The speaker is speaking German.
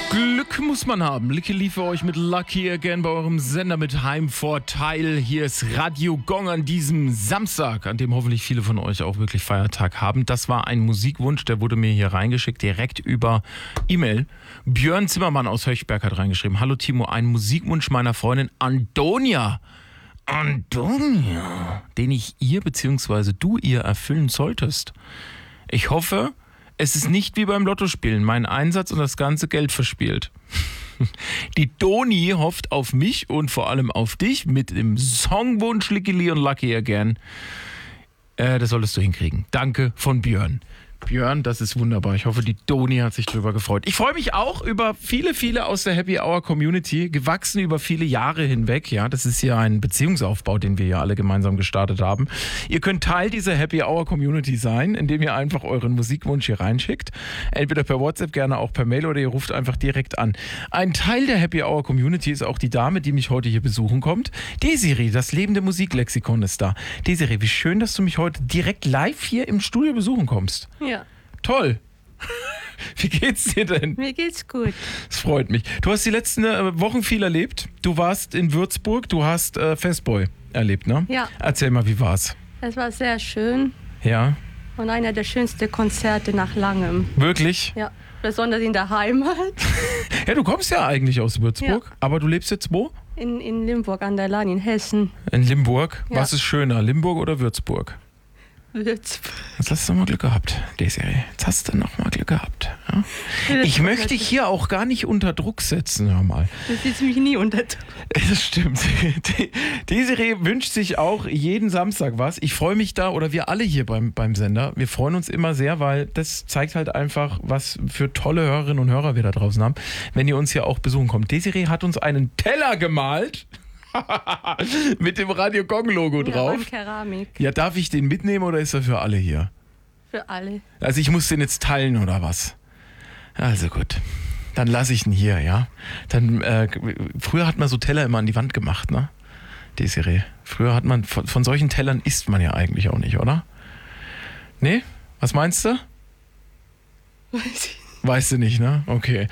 Glück muss man haben. Licke lief für euch mit Lucky Again bei eurem Sender mit Heimvorteil. Hier ist Radio Gong an diesem Samstag, an dem hoffentlich viele von euch auch wirklich Feiertag haben. Das war ein Musikwunsch, der wurde mir hier reingeschickt, direkt über E-Mail. Björn Zimmermann aus Höchberg hat reingeschrieben: Hallo Timo, ein Musikwunsch meiner Freundin Antonia, den ich ihr bzw. du ihr erfüllen solltest. Ich hoffe, es ist nicht wie beim Lottospielen, mein Einsatz und das ganze Geld verspielt. Die Doni hofft auf mich und vor allem auf dich mit dem Songwunsch Lickily und Lucky Again. Das solltest du hinkriegen. Danke von Björn. Björn, das ist wunderbar. Ich hoffe, die Doni hat sich drüber gefreut. Ich freue mich auch über viele aus der Happy Hour Community, gewachsen über viele Jahre hinweg. Ja, das ist ja ein Beziehungsaufbau, den wir ja alle gemeinsam gestartet haben. Ihr könnt Teil dieser Happy Hour Community sein, indem ihr einfach euren Musikwunsch hier reinschickt. Entweder per WhatsApp, gerne auch per Mail oder ihr ruft einfach direkt an. Ein Teil der Happy Hour Community ist auch die Dame, die mich heute hier besuchen kommt. Desiree, das lebende Musiklexikon ist da. Desiree, wie schön, dass du mich heute direkt live hier im Studio besuchen kommst. Ja. Toll. Wie geht's dir denn? Mir geht's gut. Das freut mich. Du hast die letzten Wochen viel erlebt. Du warst in Würzburg, du hast Fastboy erlebt, ne? Ja. Erzähl mal, wie war's? Es war sehr schön Ja. und einer der schönsten Konzerte nach langem. Wirklich? Ja, besonders in der Heimat. Ja, du kommst ja eigentlich aus Würzburg, Ja. aber du lebst jetzt wo? In Limburg an der Lahn in Hessen. In Limburg. Ja. Was ist schöner, Limburg oder Würzburg? Würzburg. Jetzt hast du mal Glück gehabt, Desiree. Jetzt hast du noch mal Glück gehabt. Ja? Ich möchte dich hier auch gar nicht unter Druck setzen, hör mal. Du setzt mich nie unter Druck. Das stimmt. Desiree wünscht sich auch jeden Samstag was. Ich freue mich da, oder wir alle hier beim Sender, wir freuen uns immer sehr, weil das zeigt halt einfach, was für tolle Hörerinnen und Hörer wir da draußen haben, wenn ihr uns hier auch besuchen kommt. Desiree hat uns einen Teller gemalt. Mit dem Radio Gong Logo drauf. Ja, und Keramik. Ja, darf ich den mitnehmen oder ist er für alle hier? Für alle. Also ich muss den jetzt teilen oder was? Also gut, dann lasse ich ihn hier, ja. Dann früher hat man so Teller immer an die Wand gemacht, ne? Desiree. Früher hat man, von solchen Tellern isst man ja eigentlich auch nicht, oder? Nee? Was meinst du? Weiß ich. Weißt du nicht, ne? Okay.